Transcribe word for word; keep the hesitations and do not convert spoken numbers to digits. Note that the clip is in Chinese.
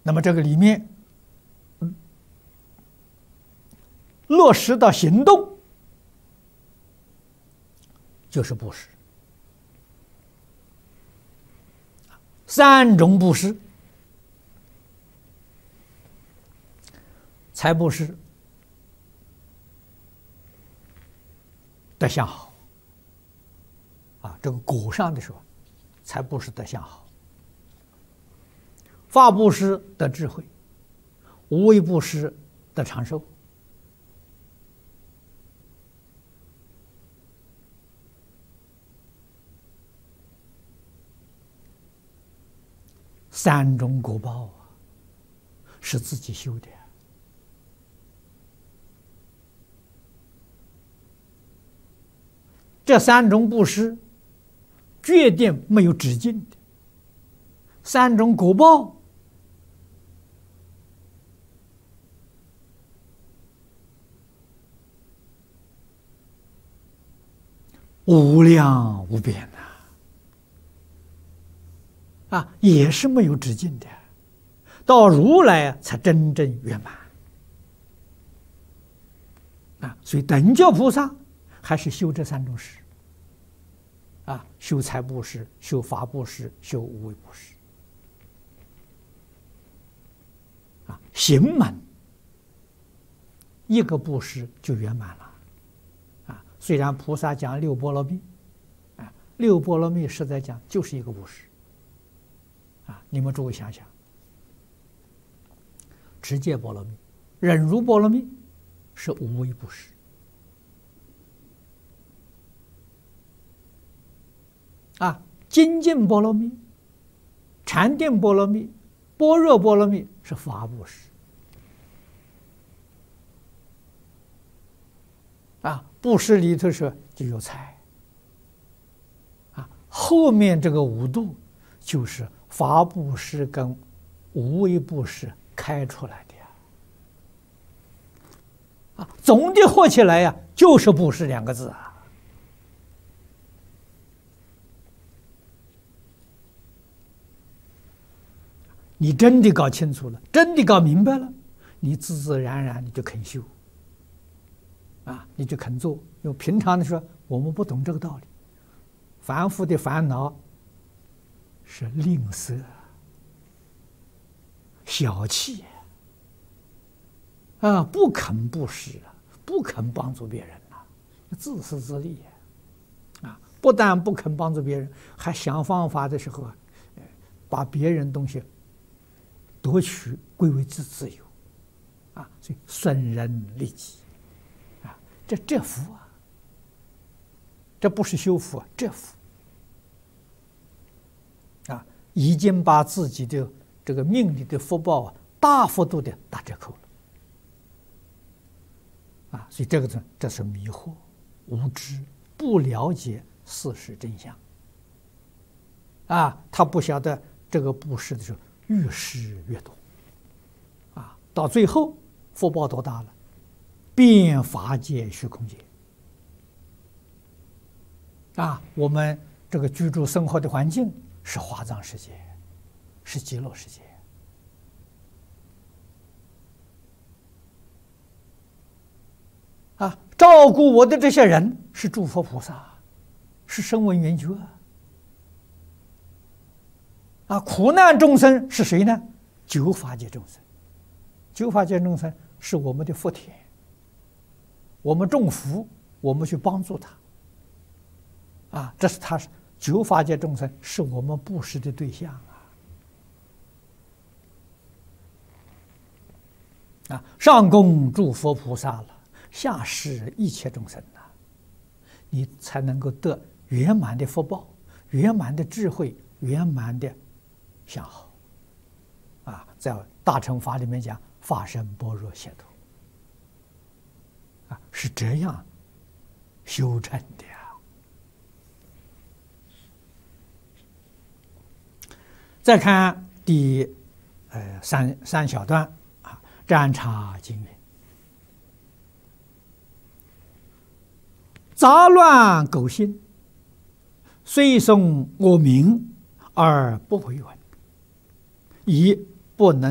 那么这个里面落实到行动，就是布施。三种布施：财布施得相好啊，这个果上的时候，财布施得相好；法布施得智慧；无为布施得长寿。三种果报啊，是自己修的。这三种布施，决定没有止境的。三种果报，无量无边呐！啊，也是没有止境的。到如来才真正圆满。啊，所以等觉菩萨还是修这三种施。啊，修财布施，修法布施，修无为布施。啊，行门一个布施就圆满了。啊，虽然菩萨讲六波罗蜜，啊，六波罗蜜实在讲就是一个布施。啊，你们诸位想想，持戒波罗蜜、忍辱波罗蜜是无为布施。啊，精进波罗蜜、禅定波罗蜜、般若波罗蜜是法布施。啊，布施里头说就有财。啊，后面这个五度就是法布施跟无为布施开出来的呀。啊，总的合起来呀，就是布施两个字啊。你真的搞清楚了，真的搞明白了，你自自然然你就肯修，啊，你就肯做。因为平常的时候我们不懂这个道理，凡夫的烦恼是吝啬、小气啊，不肯布施啊，不肯帮助别人啊，自私自利啊，不但不肯帮助别人，还想方法的时候啊，把别人东西夺取归为自自由，啊，所以损人利己，啊，这这福啊，这不是修福啊，这福，啊，已经把自己的这个命里的福报啊，大幅度的打折扣了，啊，所以这个呢，这是迷惑、无知、不了解事实真相，啊，他不晓得这个布施的时候。越施越多，啊，到最后福报多大了？遍法界虚空界，啊，我们这个居住生活的环境是华藏世界，是极乐世界，啊，照顾我的这些人是诸佛菩萨，是声闻缘觉。啊，苦难众生是谁呢？九法界众生。九法界众生是我们的福田，我们种福，我们去帮助他。啊，这是他九法界众生是我们布施的对象啊！啊，上供诸佛菩萨了，下施一切众生呐，你才能够得圆满的福报、圆满的智慧、圆满的。相好，啊，在大乘法里面讲法身般若解脱，啊，是这样修成的呀。再看第呃三三小段啊，占察经云：杂乱苟心，虽诵我名而不为闻。以不能